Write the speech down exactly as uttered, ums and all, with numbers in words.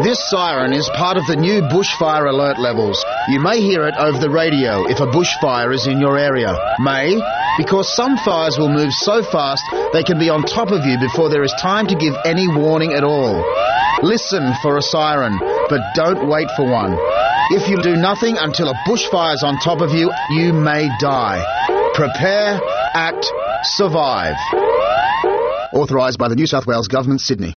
This siren is part of the new bushfire alert levels. You may hear it over the radio if a bushfire is in your area. May, because some fires will move so fast they can be on top of you before there is time to give any warning at all. Listen for a siren, but don't wait for one. If you do nothing until a bushfire's on top of you, you may die. Prepare, act, survive. Authorised by the New South Wales Government, Sydney.